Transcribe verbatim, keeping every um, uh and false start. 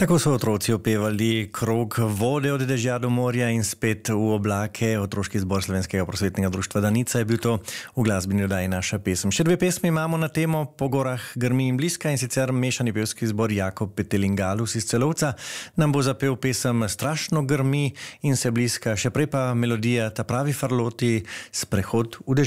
Tako so otroci opevali krog vode od dežja do morja in spet v oblake. Otroški zbor Slovenskega prosvetnega društva Danica je bil to v glasbeni oddaji Naša pesem. Še dve pesmi imamo na temo Po gorah grmi in bliska, in sicer mešani pevski zbor Jakob Petelingalus iz Celovca nam bo zapel pesem Strašno grmi in se bliska, še prej pa melodija Ta pravi farloti, Sprehod v deželo.